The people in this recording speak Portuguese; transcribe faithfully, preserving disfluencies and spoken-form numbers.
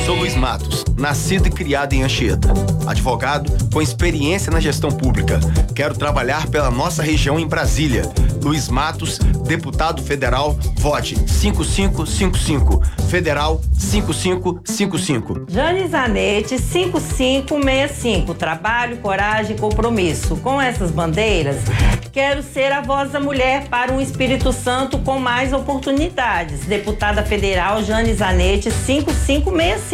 Sou Luiz Matos, nascido e criado em Anchieta. Advogado com experiência na gestão pública. Quero trabalhar pela nossa região em Brasília. Luiz Matos, deputado federal, vote cinco cinco cinco cinco. Federal cinco cinco cinco cinco. Jane Zanetti, cinco cinco seis cinco. Trabalho, coragem e compromisso. Com essas bandeiras, quero ser a voz da mulher para um Espírito Santo com mais oportunidades. Deputada federal Jane Zanetti, cinco cinco seis cinco.